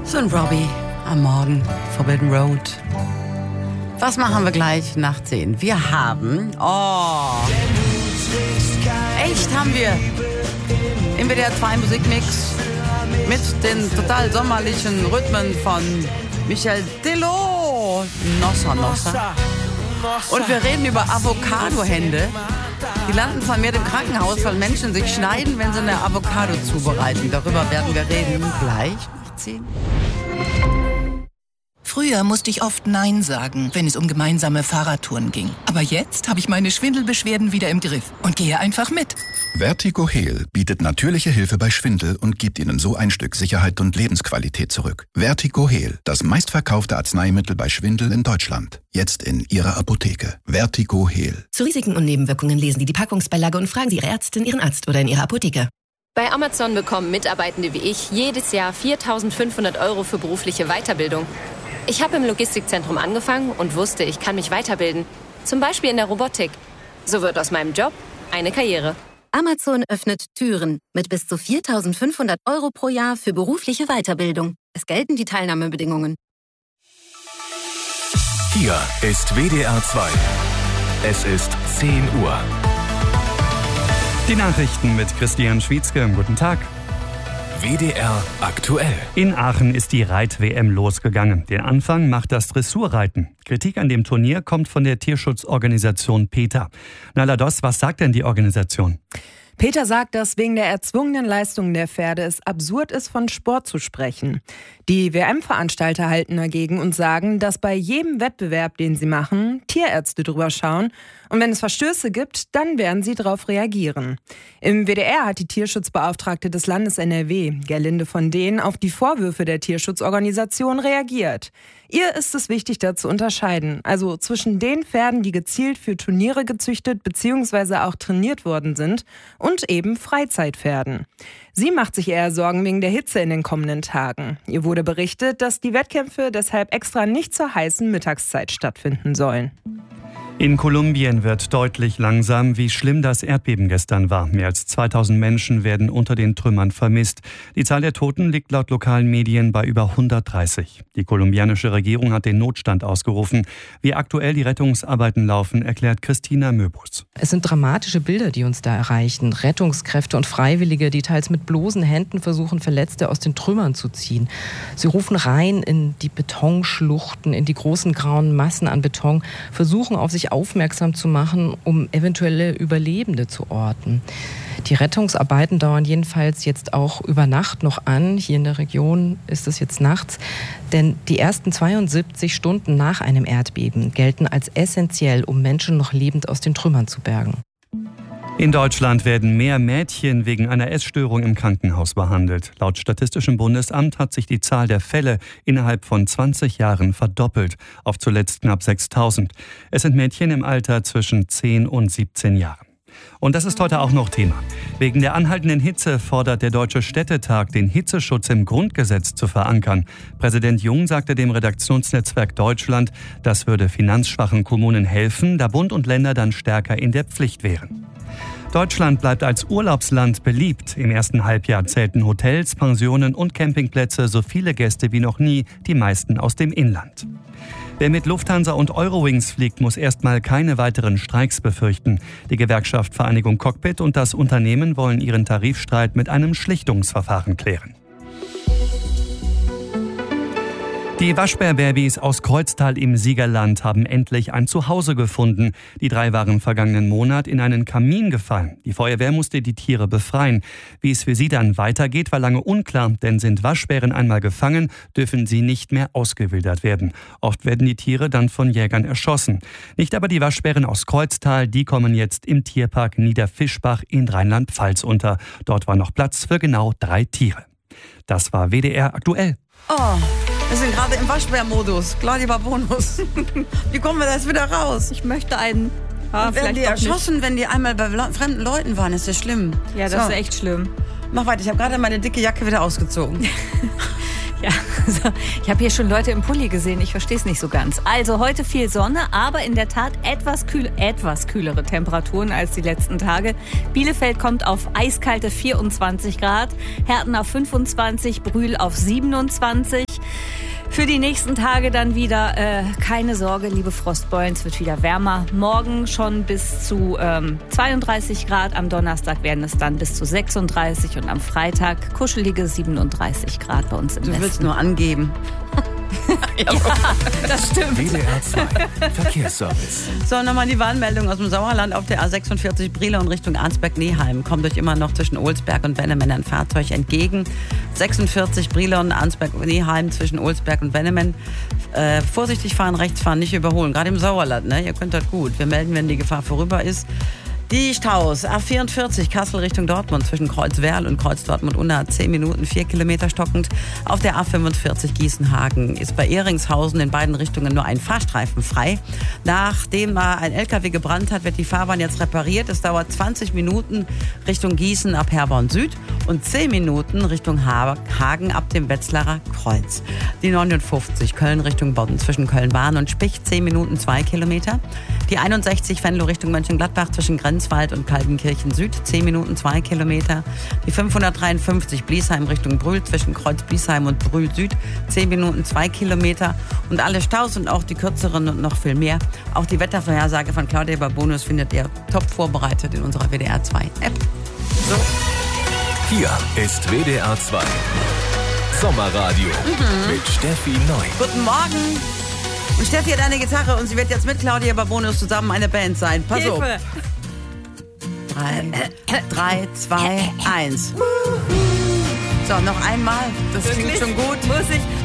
Son Robbie am Morgen, Forbidden Road. Was machen wir gleich nach 10? Wir haben, echt haben wir im WDR 2 Musikmix mit den total sommerlichen Rhythmen von Michel Dello, Nossa Nossa. Und wir reden über Avocado-Hände. Die landen vermehrt im Krankenhaus, weil Menschen sich schneiden, wenn sie eine Avocado zubereiten. Darüber werden wir reden gleich nach 10. Früher musste ich oft Nein sagen, wenn es um gemeinsame Fahrradtouren ging. Aber jetzt habe ich meine Schwindelbeschwerden wieder im Griff und gehe einfach mit. Vertigo Heal bietet natürliche Hilfe bei Schwindel und gibt Ihnen so ein Stück Sicherheit und Lebensqualität zurück. Vertigo Heal, das meistverkaufte Arzneimittel bei Schwindel in Deutschland. Jetzt in Ihrer Apotheke. Vertigo Heal. Zu Risiken und Nebenwirkungen lesen Sie die Packungsbeilage und fragen Sie Ihre Ärztin, Ihren Arzt oder in Ihrer Apotheke. Bei Amazon bekommen Mitarbeitende wie ich jedes Jahr 4.500 € für berufliche Weiterbildung. Ich habe im Logistikzentrum angefangen und wusste, ich kann mich weiterbilden. Zum Beispiel in der Robotik. So wird aus meinem Job eine Karriere. Amazon öffnet Türen mit bis zu 4.500 € pro Jahr für berufliche Weiterbildung. Es gelten die Teilnahmebedingungen. Hier ist WDR 2. Es ist 10 Uhr. Die Nachrichten mit Christian Schwietzke. Guten Tag. WDR aktuell. In Aachen ist die Reit-WM losgegangen. Den Anfang macht das Dressurreiten. Kritik an dem Turnier kommt von der Tierschutzorganisation PETA. Nala Doss, was sagt denn die Organisation? PETA sagt, dass wegen der erzwungenen Leistungen der Pferde es absurd ist, von Sport zu sprechen. Die WM-Veranstalter halten dagegen und sagen, dass bei jedem Wettbewerb, den sie machen, Tierärzte drüber schauen. Und wenn es Verstöße gibt, dann werden sie darauf reagieren. Im WDR hat die Tierschutzbeauftragte des Landes NRW, Gerlinde von Dehn, auf die Vorwürfe der Tierschutzorganisation reagiert. Ihr ist es wichtig, da zu unterscheiden, also zwischen den Pferden, die gezielt für Turniere gezüchtet bzw. auch trainiert worden sind, und eben Freizeitpferden. Sie macht sich eher Sorgen wegen der Hitze in den kommenden Tagen. Ihr wurde berichtet, dass die Wettkämpfe deshalb extra nicht zur heißen Mittagszeit stattfinden sollen. In Kolumbien wird deutlich langsam, wie schlimm das Erdbeben gestern war. Mehr als 2000 Menschen werden unter den Trümmern vermisst. Die Zahl der Toten liegt laut lokalen Medien bei über 130. Die kolumbianische Regierung hat den Notstand ausgerufen. Wie aktuell die Rettungsarbeiten laufen, erklärt Christina Möbus. Es sind dramatische Bilder, die uns da erreichen. Rettungskräfte und Freiwillige, die teils mit bloßen Händen versuchen, Verletzte aus den Trümmern zu ziehen. Sie rufen rein in die Betonschluchten, in die großen grauen Massen an Beton, versuchen auf sich aufmerksam zu machen, um eventuelle Überlebende zu orten. Die Rettungsarbeiten dauern jedenfalls jetzt auch über Nacht noch an. Hier in der Region ist es jetzt nachts, denn die ersten 72 Stunden nach einem Erdbeben gelten als essentiell, um Menschen noch lebend aus den Trümmern zu bergen. In Deutschland werden mehr Mädchen wegen einer Essstörung im Krankenhaus behandelt. Laut Statistischem Bundesamt hat sich die Zahl der Fälle innerhalb von 20 Jahren verdoppelt, auf zuletzt knapp 6.000. Es sind Mädchen im Alter zwischen 10 und 17 Jahren. Und das ist heute auch noch Thema. Wegen der anhaltenden Hitze fordert der Deutsche Städtetag, den Hitzeschutz im Grundgesetz zu verankern. Präsident Jung sagte dem Redaktionsnetzwerk Deutschland, das würde finanzschwachen Kommunen helfen, da Bund und Länder dann stärker in der Pflicht wären. Deutschland bleibt als Urlaubsland beliebt. Im ersten Halbjahr zählten Hotels, Pensionen und Campingplätze so viele Gäste wie noch nie, die meisten aus dem Inland. Wer mit Lufthansa und Eurowings fliegt, muss erstmal keine weiteren Streiks befürchten. Die Gewerkschaft Vereinigung Cockpit und das Unternehmen wollen ihren Tarifstreit mit einem Schlichtungsverfahren klären. Die Waschbärbabys aus Kreuztal im Siegerland haben endlich ein Zuhause gefunden. Die 3 waren vergangenen Monat in einen Kamin gefallen. Die Feuerwehr musste die Tiere befreien. Wie es für sie dann weitergeht, war lange unklar, denn sind Waschbären einmal gefangen, dürfen sie nicht mehr ausgewildert werden. Oft werden die Tiere dann von Jägern erschossen. Nicht aber die Waschbären aus Kreuztal, die kommen jetzt im Tierpark Niederfischbach in Rheinland-Pfalz unter. Dort war noch Platz für genau 3 Tiere. Das war WDR aktuell. Oh, wir sind gerade im Waschbär-Modus. Klar, lieber Bonus. Wie kommen wir da jetzt wieder raus? Ich möchte einen. Werden die erschossen, wenn die einmal bei fremden Leuten waren? Ist das schlimm? Ja, das ist echt schlimm. Mach weiter, ich habe gerade meine dicke Jacke wieder ausgezogen. Ja, also, ich habe hier schon Leute im Pulli gesehen, ich verstehe es nicht so ganz. Also heute viel Sonne, aber in der Tat etwas kühlere Temperaturen als die letzten Tage. Bielefeld kommt auf eiskalte 24 Grad, Herten auf 25, Brühl auf 27. Für die nächsten Tage dann wieder keine Sorge, liebe Frostbeulen, es wird wieder wärmer. Morgen schon bis zu 32 Grad, am Donnerstag werden es dann bis zu 36 und am Freitag kuschelige 37 Grad bei uns im Westen. Du willst nur angeben. Ja, das stimmt. WDR 2 Verkehrsservice. So, nochmal die Warnmeldung aus dem Sauerland auf der A46 Brilon in Richtung Arnsberg-Neheim. Kommt euch immer noch zwischen Olsberg und Wennemen ein Fahrzeug entgegen. 46 Brilon, Arnsberg-Neheim zwischen Olsberg und Wennemen. Vorsichtig fahren, rechts fahren, nicht überholen. Gerade im Sauerland, ne? Ihr könnt das gut. Wir melden, wenn die Gefahr vorüber ist. Die Staus, A44 Kassel Richtung Dortmund zwischen Kreuzwerl und Kreuz Dortmund-Unna 10 Minuten, 4 Kilometer stockend. Auf der A45 Gießenhagen ist bei Ehringshausen in beiden Richtungen nur ein Fahrstreifen frei. Nachdem ein LKW gebrannt hat, wird die Fahrbahn jetzt repariert. Es dauert 20 Minuten Richtung Gießen ab Herborn Süd und 10 Minuten Richtung Hagen ab dem Wetzlarer Kreuz. Die 59 Köln Richtung Bodden zwischen Köln-Bahn und Spich 10 Minuten, 2 Kilometer. Die 61 Venlo Richtung Mönchengladbach zwischen Grenzwald und Kaltenkirchen Süd, 10 Minuten, 2 Kilometer. Die 553 Bliesheim Richtung Brühl zwischen Kreuz Bliesheim und Brühl Süd, 10 Minuten, 2 Kilometer. Und alle Staus und auch die kürzeren und noch viel mehr. Auch die Wettervorhersage von Claudia Babonus findet ihr top vorbereitet in unserer WDR 2 App. So. Hier ist WDR 2 Sommerradio mit Steffi Neu. Guten Morgen. Und Steffi hat eine Gitarre und sie wird jetzt mit Claudia Babonus zusammen eine Band sein. Pass auf. 3, 2, 1. So, noch einmal. Das klingt schon gut.